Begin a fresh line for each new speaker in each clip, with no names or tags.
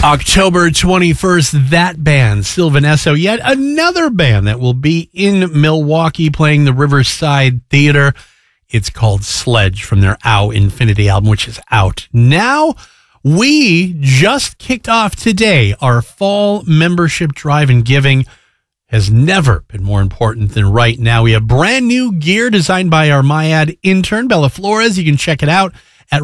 October 21st, that band, Sylvan Esso, yet another band that will be in Milwaukee playing the Riverside Theater. It's called Sledge from their Ow Infinity album, which is out now. We just kicked off today our fall membership drive, and giving has never been more important than right now. We have brand new gear designed by our MyAd intern, Bella Flores. You can check it out at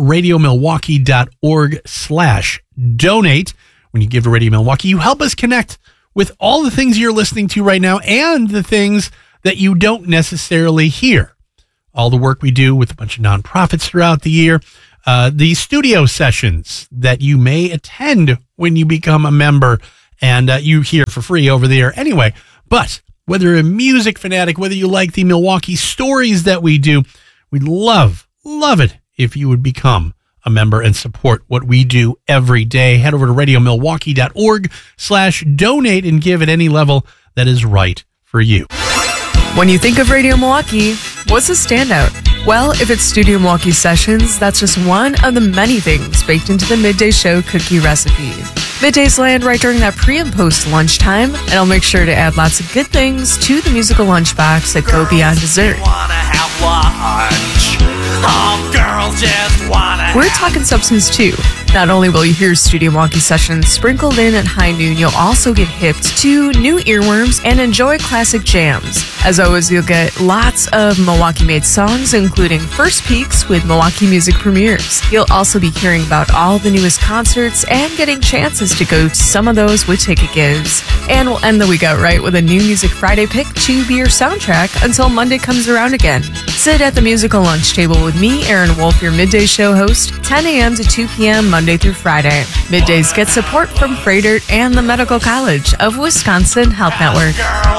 radiomilwaukee.org/donate. When you give to Radio Milwaukee, you help us connect with all the things you're listening to right now and the things that you don't necessarily hear. All the work we do with a bunch of nonprofits throughout the year, the studio sessions that you may attend when you become a member, and you hear for free over there anyway. But whether you're a music fanatic, whether you like the Milwaukee stories that we do, we'd love it if you would become a member and support what we do every day. Head over to radiomilwaukee.org/donate and give at any level that is right for you.
When you think of Radio Milwaukee, what's a standout? Well, if it's Studio Milwaukee Sessions, that's just one of the many things baked into the Midday Show cookie recipe. Middays land right during that pre- and post-lunchtime, and I'll make sure to add lots of good things to the musical lunchbox that go beyond dessert. We're talking substance too. Not only will you hear Studio Milwaukee Sessions sprinkled in at high noon, you'll also get hipped to new earworms and enjoy classic jams. As always, you'll get lots of Milwaukee-made songs, including first peeks with Milwaukee music premieres. You'll also be hearing about all the newest concerts and getting chances to go to some of those with ticket gives. And we'll end the week out right with a new Music Friday pick to be your soundtrack until Monday comes around again. Sit at the musical lunch table with me, Aaron Wolf, your Midday Show host, 10 a.m. to 2 p.m. Monday through Friday. Middays get support from Freighter and the Medical College of Wisconsin Health Network.